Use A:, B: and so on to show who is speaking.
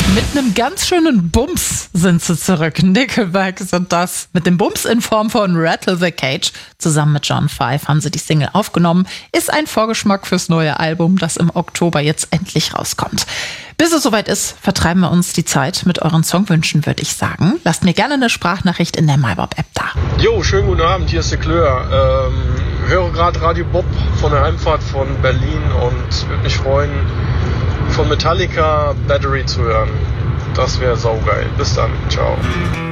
A: Mit einem ganz schönen Bums sind sie zurück. Nickelback sind das. Mit dem Bums in Form von Rattle the Cage. Zusammen mit John Five haben sie die Single aufgenommen. Ist ein Vorgeschmack fürs neue Album, das im Oktober jetzt endlich rauskommt. Bis es soweit ist, vertreiben wir uns die Zeit mit euren Songwünschen, würde ich sagen. Lasst mir gerne eine Sprachnachricht in der MyBob-App da.
B: Jo, schönen guten Abend, hier ist der Klör. Höre gerade Radio Bob von der Heimfahrt von Berlin und würde mich freuen, von Metallica Battery zu hören. Das wäre saugeil. Bis dann. Ciao.